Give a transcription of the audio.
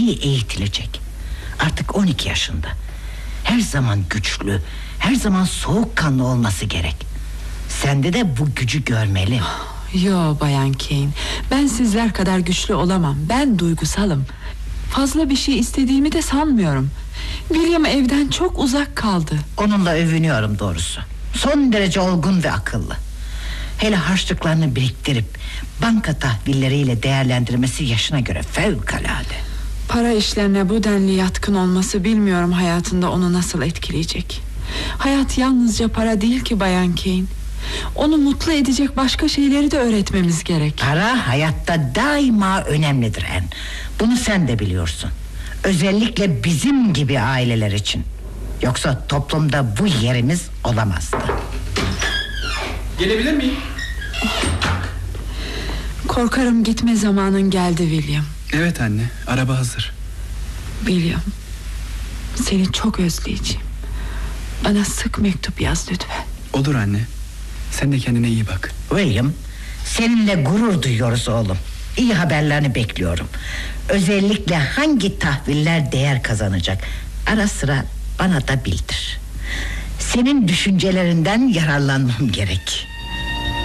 iyi eğitilecek. Artık 12 yaşında. Her zaman güçlü, her zaman soğukkanlı olması gerek. Sende de bu gücü görmeli. Yo Bayan Kane, ben sizler kadar güçlü olamam. Ben duygusalım. Fazla bir şey istediğimi de sanmıyorum. William evden çok uzak kaldı. Onunla övünüyorum doğrusu. Son derece olgun ve akıllı. Hele harçlıklarını biriktirip banka tahvilleriyle değerlendirmesi yaşına göre fevkalade. Para işlerine bu denli yatkın olması bilmiyorum hayatında onu nasıl etkileyecek. Hayat yalnızca para değil ki Bayan Kane. Onu mutlu edecek başka şeyleri de öğretmemiz gerek. Para hayatta daima önemlidir Anne. Bunu sen de biliyorsun. Özellikle bizim gibi aileler için. Yoksa toplumda bu yerimiz olamazdı. Gelebilir miyim? Korkarım gitme zamanın geldi William. Evet anne, araba hazır. William, seni çok özleyeceğim. Bana sık mektup yaz lütfen. Olur anne. Sen de kendine iyi bak. William, seninle gurur duyuyoruz oğlum. İyi haberlerini bekliyorum. Özellikle hangi tahviller değer kazanacak, ara sıra bana da bildir. Senin düşüncelerinden yararlanmam gerek.